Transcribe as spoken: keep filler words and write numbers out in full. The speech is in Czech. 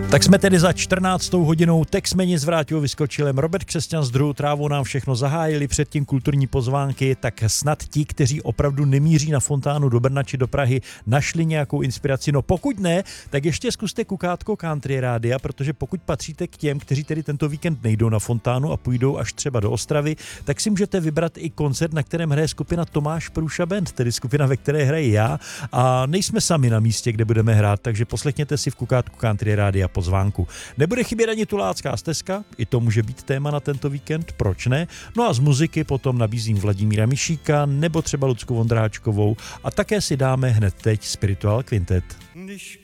Tak jsme tedy za čtrnáctou hodinou, Texmeni s Vráťou Vyskočilem, Robert Křesťan z Druhou trávou nám všechno zahájili, předtím kulturní pozvánky, tak snad ti, kteří opravdu nemíří na fontánu do Brna či do Prahy, našli nějakou inspiraci. No pokud ne, tak ještě zkuste kukátko Country Rádia, protože pokud patříte k těm, kteří tedy tento víkend nejdou na fontánu a půjdou až třeba do Ostravy, tak si můžete vybrat i koncert, na kterém hraje skupina Tomáš Průša Band, tedy skupina, ve které hraji já, a nejsme sami na místě, kde budeme hrát, takže poslechněte si v kukátku Country Rádia pozvánku. Nebude chybět ani Tulácká stezka, i to může být téma na tento víkend, proč ne? No a z muziky potom nabízím Vladimíra Mišíka nebo třeba Lucku Vondráčkovou a také si dáme hned teď Spiritual Quintet. Když